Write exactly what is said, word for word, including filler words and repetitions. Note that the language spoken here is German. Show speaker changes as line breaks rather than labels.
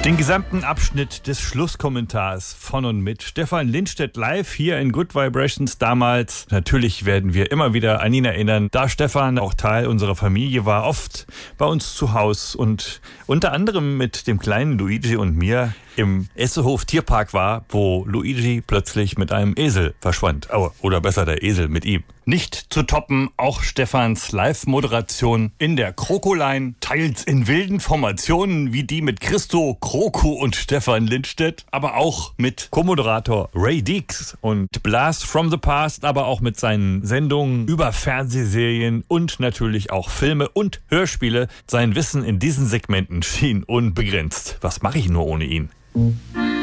Den gesamten Abschnitt des Schlusskommentars von und mit Stefan Lindstedt live hier in Good Vibrations damals. Natürlich werden wir immer wieder an ihn erinnern, da Stefan auch Teil unserer Familie war, oft bei uns zu Hause und unter anderem mit dem kleinen Luigi und mir im Essehof Tierpark war, wo Luigi plötzlich mit einem Esel verschwand. Oh, oder besser der Esel mit ihm. Nicht zu toppen auch Stefans Live-Moderation in der Krokoline, teils in wilden Formationen wie die mit Christo Kroku und Stefan Lindstedt, aber auch mit Co-Moderator Ray Deeks und Blast from the Past, aber auch mit seinen Sendungen über Fernsehserien und natürlich auch Filme und Hörspiele. Sein Wissen in diesen Segmenten schien unbegrenzt. Was mache ich nur ohne ihn?